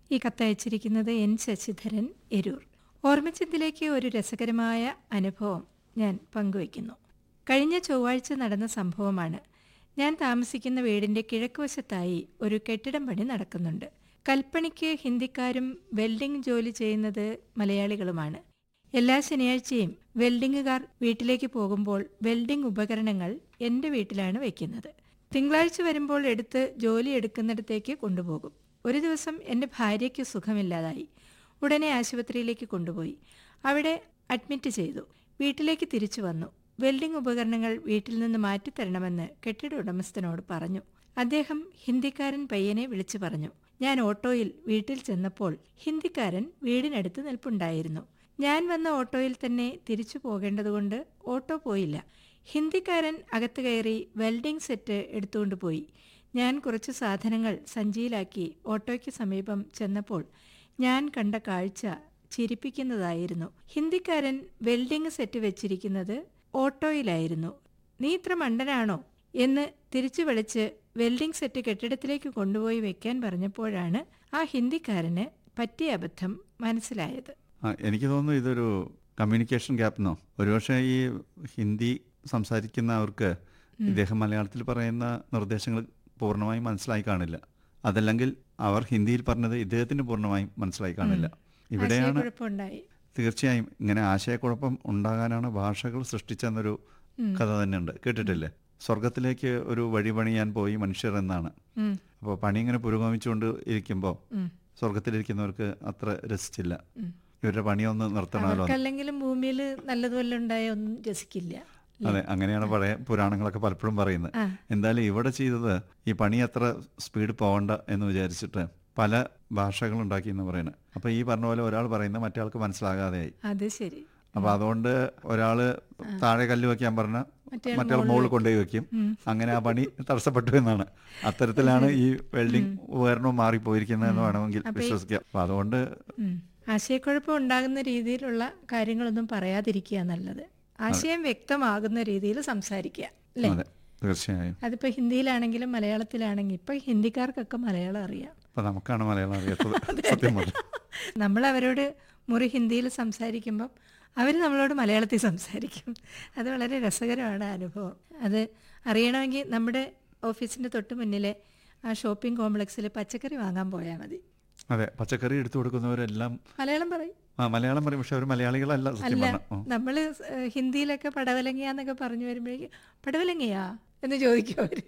ഈ കത്തയച്ചിരിക്കുന്നത് എൻ ശശിധരൻ, എരൂർ. ഓർമ്മച്ചിന്തിലേക്ക് ഒരു രസകരമായ അനുഭവം ഞാൻ പങ്കുവയ്ക്കുന്നു. കഴിഞ്ഞ ചൊവ്വാഴ്ച നടന്ന സംഭവമാണ്. ഞാൻ താമസിക്കുന്ന വീടിൻ്റെ കിഴക്കുവശത്തായി ഒരു കെട്ടിടം പണി നടക്കുന്നുണ്ട്. കൽപ്പണിക്ക് ഹിന്ദിക്കാരും വെൽഡിംഗ് ജോലി ചെയ്യുന്നത് മലയാളികളുമാണ്. എല്ലാ ശനിയാഴ്ചയും വെൽഡിങ്ങുകാർ വീട്ടിലേക്ക് പോകുമ്പോൾ വെൽഡിംഗ് ഉപകരണങ്ങൾ എൻ്റെ വീട്ടിലാണ് വയ്ക്കുന്നത്. തിങ്കളാഴ്ച വരുമ്പോൾ എടുത്ത് ജോലി എടുക്കുന്നിടത്തേക്ക് കൊണ്ടുപോകും. ഒരു ദിവസം എൻ്റെ ഭാര്യയ്ക്ക് സുഖമില്ലാതായി. ഉടനെ ആശുപത്രിയിലേക്ക് കൊണ്ടുപോയി. അവിടെ അഡ്മിറ്റ് ചെയ്തു. വീട്ടിലേക്ക് തിരിച്ചു വന്നു. വെൽഡിംഗ് ഉപകരണങ്ങൾ വീട്ടിൽ നിന്ന് മാറ്റിത്തരണമെന്ന് കെട്ടിട ഉടമസ്ഥനോട് പറഞ്ഞു. അദ്ദേഹം ഹിന്ദിക്കാരൻ പയ്യനെ വിളിച്ചു പറഞ്ഞു. ഞാൻ ഓട്ടോയിൽ വീട്ടിൽ ചെന്നപ്പോൾ ഹിന്ദിക്കാരൻ വീടിനടുത്ത് നിൽപ്പുണ്ടായിരുന്നു. ഞാൻ വന്ന ഓട്ടോയിൽ തന്നെ തിരിച്ചു പോകേണ്ടതുകൊണ്ട് ഓട്ടോ പോയില്ല. ഹിന്ദിക്കാരൻ അകത്ത് കയറി വെൽഡിംഗ് സെറ്റ് എടുത്തുകൊണ്ട് പോയി. ഞാൻ കുറച്ച് സാധനങ്ങൾ സഞ്ചിയിലാക്കി ഓട്ടോയ്ക്ക് സമീപം ചെന്നപ്പോൾ ഞാൻ കണ്ട കാഴ്ച ചിരിപ്പിക്കുന്നതായിരുന്നു. ഹിന്ദിക്കാരൻ വെൽഡിംഗ് സെറ്റ് വെച്ചിരിക്കുന്നത് ഓട്ടോയിലായിരുന്നു. നീ ഇത്ര മണ്ടനാണോ എന്ന് തിരിച്ചു വിളിച്ച് വെൽഡിംഗ് സെറ്റ് കെട്ടിടത്തിലേക്ക് കൊണ്ടുപോയി വെക്കാൻ പറഞ്ഞപ്പോഴാണ് ആ ഹിന്ദിക്കാരന് പറ്റിയ അബദ്ധം മനസ്സിലായത്. എനിക്ക് തോന്നുന്നു ഇതൊരു കമ്മ്യൂണിക്കേഷൻ ഗ്യാപ്പെന്നോ. ഒരുപക്ഷെ ഈ ഹിന്ദി സംസാരിക്കുന്നവർക്ക് ഇദ്ദേഹം മലയാളത്തിൽ പറയുന്ന നിർദ്ദേശങ്ങൾ പൂർണ്ണമായും മനസ്സിലായി കാണില്ല. അതല്ലെങ്കിൽ അവർ ഹിന്ദിയിൽ പറഞ്ഞത് ഇദ്ദേഹത്തിന് പൂർണ്ണമായും മനസ്സിലായി കാണില്ല. ഇവിടെയാണ് തീർച്ചയായും ഇങ്ങനെ ആശയക്കുഴപ്പം ഉണ്ടാകാനാണ് ഭാഷകൾ സൃഷ്ടിച്ചെന്നൊരു കഥ തന്നെയുണ്ട്. കേട്ടിട്ടില്ലേ? സ്വർഗത്തിലേക്ക് ഒരു വഴി പണിയാൻ പോയി മനുഷ്യർ എന്നാണ്. അപ്പോൾ പണി ഇങ്ങനെ പുരോഗമിച്ചുകൊണ്ട് ഇരിക്കുമ്പോൾ സ്വർഗത്തിലിരിക്കുന്നവർക്ക് അത്ര രസിച്ചില്ല. ഇവരുടെ പണിയൊന്ന് നിർത്തണമല്ലോ. അല്ലെങ്കിലും ഭൂമിയിൽ നല്ലതുപോലെ ഉണ്ടായ ഒന്നും രസിക്കില്ല. അതെ, അങ്ങനെയാണ് പഴയ പുരാണങ്ങളൊക്കെ പലപ്പോഴും പറയുന്നത്. എന്തായാലും ഇവിടെ ചെയ്തത് ഈ പണി അത്ര സ്പീഡ് പോകണ്ട എന്ന് വിചാരിച്ചിട്ട് പല ഭാഷകളുണ്ടാക്കി എന്ന് പറയുന്നത്. അപ്പൊ ഈ പറഞ്ഞ പോലെ ഒരാൾ പറയുന്നത് മറ്റേ ആൾക്ക് മനസ്സിലാകാതെയായി. അത് ശരി. അപ്പൊ അതുകൊണ്ട് ഒരാള് താഴെ കല്ല് വെക്കാൻ പറഞ്ഞ മറ്റേ മുകളിൽ കൊണ്ടുപോയി വെക്കും. അങ്ങനെ ആ പണി തടസ്സപ്പെട്ടു എന്നാണ്. അത്തരത്തിലാണ് ഈ വെൽഡിംഗ് ഉപകരണവും മാറിപ്പോയിരിക്കുന്നതെന്ന് വേണമെങ്കിൽ വിശ്വസിക്കാം. അപ്പൊ അതുകൊണ്ട് ആശയക്കുഴപ്പം ഉണ്ടാകുന്ന രീതിയിലുള്ള കാര്യങ്ങളൊന്നും പറയാതിരിക്കുക നല്ലത്. ആശയം വ്യക്തമാകുന്ന രീതിയിൽ സംസാരിക്കുക, അല്ലേ? തീർച്ചയായും. അതിപ്പോ ഹിന്ദിയിലാണെങ്കിലും മലയാളത്തിലാണെങ്കിലും ഇപ്പൊ ഹിന്ദിക്കാർക്കൊക്കെ മലയാളം അറിയാം. നമുക്കാണ് മലയാളം അറിയാത്തത്. നമ്മൾ അവരോട് മുറി ഹിന്ദിയിൽ സംസാരിക്കുമ്പം അവർ നമ്മളോട് മലയാളത്തിൽ സംസാരിക്കും. അത് വളരെ രസകരമാണ് അനുഭവം. അത് അറിയണമെങ്കിൽ നമ്മുടെ ഓഫീസിൻ്റെ തൊട്ട് മുന്നിലെ ആ ഷോപ്പിംഗ് കോംപ്ലക്സിൽ പച്ചക്കറി വാങ്ങാൻ പോയാൽ മതി. അതെ, പച്ചക്കറി എടുത്തു കൊടുക്കുന്നവരെല്ലാം മലയാളം പറയും. മലയാളം പറയും, പക്ഷെ അവർ മലയാളികളല്ല. അല്ല, നമ്മൾ ഹിന്ദിയിലൊക്കെ പടവലങ്ങയാന്നൊക്കെ പറഞ്ഞു വരുമ്പോഴേക്കും പടവലങ്ങയാ എന്ന് ചോദിക്കും അവർ.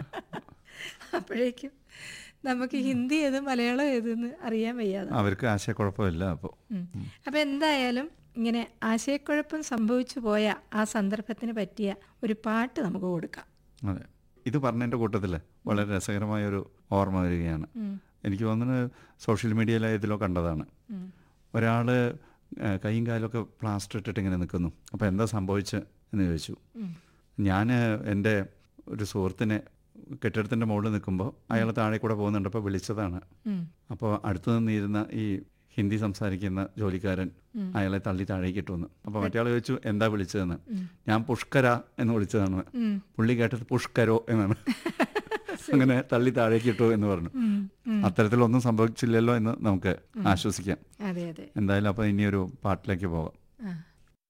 അപ്പോഴേക്കും നമുക്ക് ഹിന്ദി ഏത് മലയാളം ഏതെന്ന് അറിയാൻ വയ്യാതെ അവർക്ക് ആശയക്കുഴപ്പമില്ല. അപ്പോൾ എന്തായാലും ഇങ്ങനെ ആശയക്കുഴപ്പം സംഭവിച്ചു പോയ ആ സന്ദർഭത്തിന് പറ്റിയ ഒരു പാട്ട് നമുക്ക് കൊടുക്കാം. അതെ, ഇത് പറഞ്ഞതിൻ്റെ കൂട്ടത്തിൽ വളരെ രസകരമായൊരു ഓർമ്മ വരികയാണ്. എനിക്ക് തോന്നുന്നത് സോഷ്യൽ മീഡിയയിലോ ഇതിലോ കണ്ടതാണ്. ഒരാൾ കൈയും കാലൊക്കെ പ്ലാസ്റ്റർ ഇട്ടിട്ട് ഇങ്ങനെ നിൽക്കുന്നു. അപ്പോൾ എന്താ സംഭവിച്ചത് എന്ന് ചോദിച്ചു. ഞാൻ എൻ്റെ ഒരു സുഹൃത്തിനെ കെട്ടിടത്തിൻ്റെ മുകളിൽ നിൽക്കുമ്പോൾ അയാൾ താഴെ കൂടെ പോകുന്നുണ്ടപ്പോൾ വിളിച്ചതാണ്. അപ്പോൾ അടുത്തു നിന്നിരുന്ന ഈ ഹിന്ദി സംസാരിക്കുന്ന ജോലിക്കാരൻ അയാളെ തള്ളി താഴേക്ക് ഇട്ടുവന്നു. അപ്പോൾ മറ്റേ ചോദിച്ചു എന്താ വിളിച്ചതെന്ന്. ഞാൻ പുഷ്കര എന്ന് വിളിച്ചതാണ്. പുള്ളി കേട്ടത് പുഷ്കരോ എന്നാണ്. അങ്ങനെ തള്ളി താഴേക്ക് ഇട്ടു എന്ന് പറഞ്ഞു. അത്തരത്തിലൊന്നും സംഭവിച്ചില്ലല്ലോ എന്ന് നമുക്ക് ആശ്വസിക്കാം. എന്തായാലും അപ്പോൾ ഇനിയൊരു പാട്ടിലേക്ക് പോകാം.